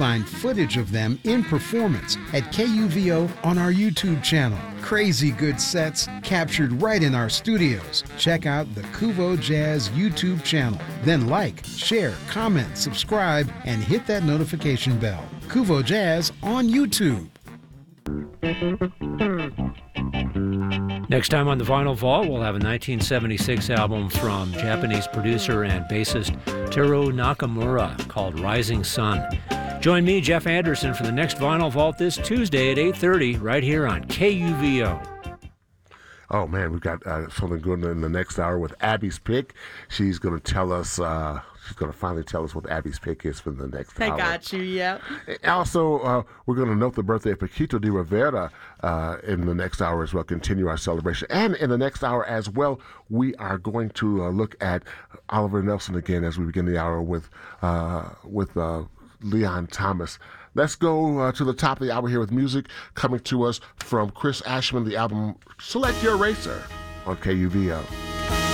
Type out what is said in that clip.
find footage of them in performance at KUVO on our YouTube channel. Crazy good sets captured right in our studios. Check out the Kuvo Jazz YouTube channel. Then like, share, comment, subscribe, and hit that notification bell. Kuvo Jazz on YouTube. Next time on the Vinyl Vault, we'll have a 1976 album from Japanese producer and bassist Teru Nakamura called Rising Sun. Join me, Jeff Anderson, for the next Vinyl Vault this Tuesday at 8:30 right here on KUVO. Oh, man, we've got something good in the next hour with Abby's Pick. She's going to tell us, she's going to finally tell us what Abby's Pick is for the next hour. I got you, yep. Also, we're going to note the birthday of Paquito de Rivera in the next hour as well, continue our celebration. And in the next hour as well, we are going to look at Oliver Nelson again as we begin the hour with Leon Thomas. Let's go to the top of the hour here with music coming to us from Chris Ashman, the album Select Your Racer on KUVO.